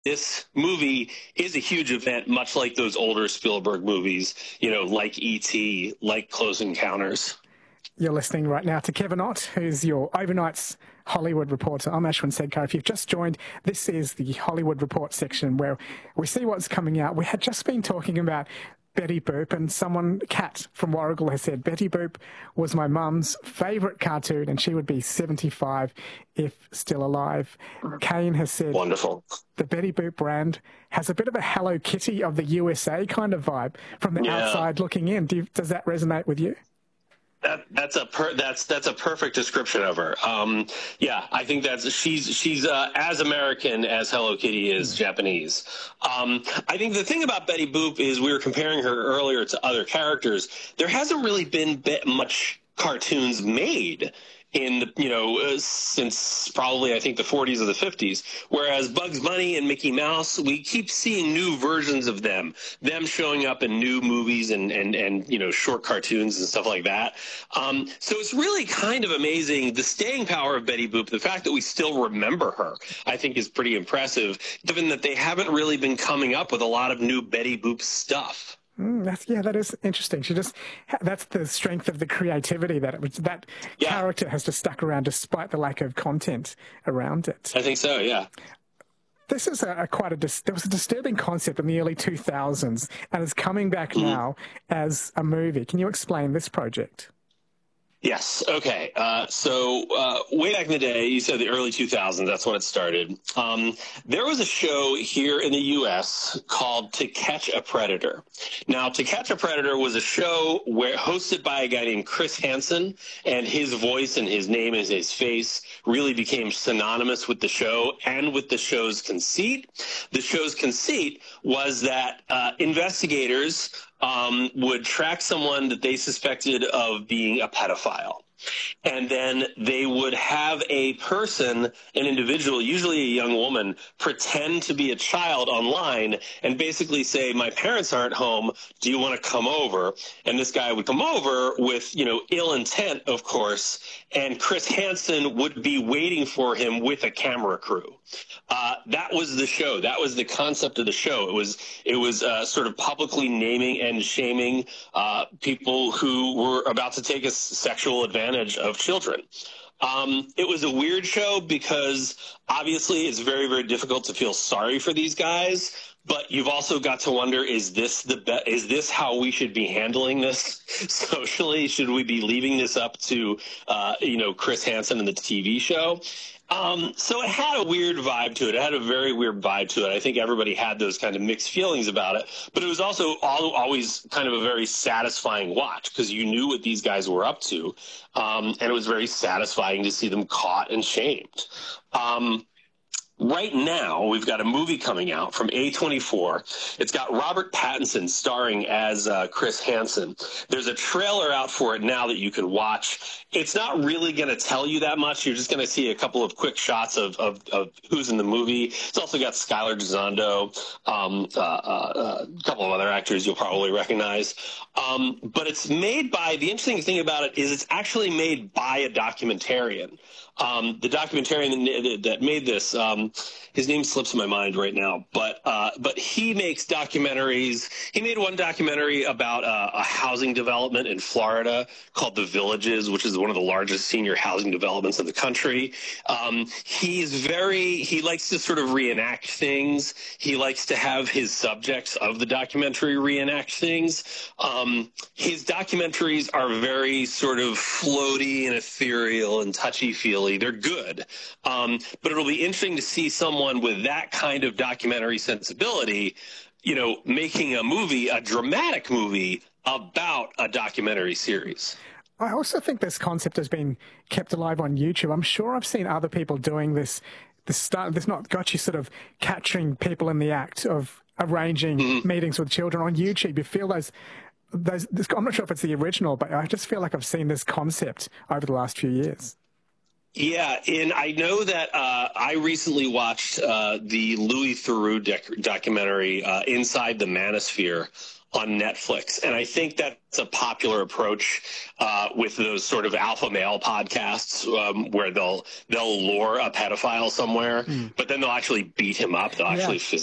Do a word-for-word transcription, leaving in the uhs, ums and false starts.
this movie is a huge event, much like those older Spielberg movies, you know, like E T, like Close Encounters. You're listening right now to Kevin Ott, who's your overnight's Hollywood reporter. I'm Ashwin Sedkar. If you've just joined, this is the Hollywood Report section where we see what's coming out. We had just been talking about Betty Boop, and someone, Kat from Warrigal, has said, Betty Boop was my mum's favourite cartoon, and she would be seventy-five if still alive. Kane has said, wonderful. The Betty Boop brand has a bit of a Hello Kitty of the U S A kind of vibe from the yeah. outside looking in. Do you, does that resonate with you? That, that's a per, that's that's a perfect description of her. Um, yeah, I think that's she's she's uh, as American as Hello Kitty is Japanese. Um, I think the thing about Betty Boop is we were comparing her earlier to other characters. There hasn't really been much cartoons made in the, you know, uh, since probably I think the forties or the fifties, whereas Bugs Bunny and Mickey Mouse, we keep seeing new versions of them, them showing up in new movies and, and, and you know, short cartoons and stuff like that. Um, so it's really kind of amazing. The staying power of Betty Boop, the fact that we still remember her, I think is pretty impressive, given that they haven't really been coming up with a lot of new Betty Boop stuff. Mm, that's, yeah, that is interesting. She just, that's the strength of the creativity that it was, that yeah. character has just stuck around despite the lack of content around it. I think so, yeah. This is a, a quite a, there was a disturbing concept in the early two thousands and is coming back mm. now as a movie. Can you explain this project? Yes. Okay. Uh, so uh, way back in the day, you said the early two thousands, that's when it started. Um, there was a show here in the U S called To Catch a Predator. Now, To Catch a Predator was a show where hosted by a guy named Chris Hansen, and his voice and his name and his face really became synonymous with the show and with the show's conceit. The show's conceit was that uh, investigators Um, would track someone that they suspected of being a pedophile. And then they would have a person, an individual, usually a young woman, pretend to be a child online and basically say, my parents aren't home, do you want to come over? And this guy would come over with, you know, ill intent, of course, and Chris Hansen would be waiting for him with a camera crew. Uh, that was the show. That was the concept of the show. It was it was uh, sort of publicly naming and shaming uh, people who were about to take a sexual advantage of children. Um, it was a weird show because obviously it's very, very difficult to feel sorry for these guys. But you've also got to wonder, is this the be- is this how we should be handling this socially? Should we be leaving this up to, uh, you know, Chris Hansen and the T V show? Um, so it had a weird vibe to it. It had a very weird vibe to it. I think everybody had those kind of mixed feelings about it. But it was also all, always kind of a very satisfying watch because you knew what these guys were up to. Um, and it was very satisfying to see them caught and shamed. Um, Right now, we've got a movie coming out from A twenty-four. It's got Robert Pattinson starring as uh, Chris Hansen. There's a trailer out for it now that you can watch. It's not really going to tell you that much. You're just going to see a couple of quick shots of, of, of who's in the movie. It's also got Skylar Gisondo, um, uh, uh, a couple of other actors you'll probably recognize. Um, but it's made by, the interesting thing about it is it's actually made by a documentarian. Um, the documentarian that, that made this, um, his name slips my mind right now, but uh, but he makes documentaries. He made one documentary about uh, a housing development in Florida called The Villages, which is one of the largest senior housing developments in the country. Um, he's very, he likes to sort of reenact things. He likes to have his subjects of the documentary reenact things. Um, his documentaries are very sort of floaty and ethereal and touchy-feely. They're good, um, but it'll be interesting to see someone with that kind of documentary sensibility, you know, making a movie, a dramatic movie about a documentary series. I also think this concept has been kept alive on YouTube. I'm sure I've seen other people doing this. This start, this not got you sort of capturing people in the act of arranging mm-hmm. meetings with children on YouTube. You feel those. Those, this, I'm not sure if it's the original, but I just feel like I've seen this concept over the last few years. Yeah, and I know that uh, I recently watched uh, the Louis Theroux doc- documentary, uh, Inside the Manosphere, on Netflix. And I think that's a popular approach uh, with those sort of alpha male podcasts um, where they'll they'll lure a pedophile somewhere, mm. but then they'll actually beat him up. They'll yeah. actually physically